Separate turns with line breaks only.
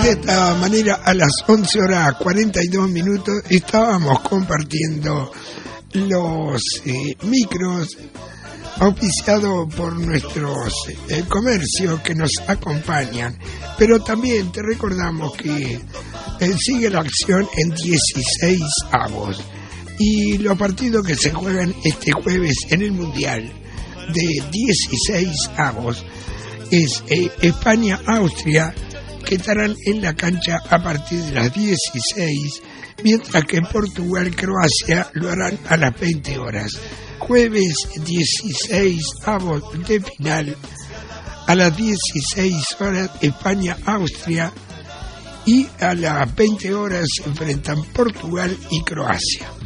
De esta manera, a las 11 horas 42 minutos estábamos compartiendo los micros auspiciados por nuestros comercios que nos acompañan, pero también te recordamos que sigue la acción en 16 avos y los partidos que se juegan este jueves en el Mundial de 16 avos es España-Austria, que estarán en la cancha a partir de las 16, mientras que Portugal-Croacia lo harán a las 20 horas. Jueves 16 avos de final, a las 16 horas España-Austria y a las 20 horas se enfrentan Portugal y Croacia.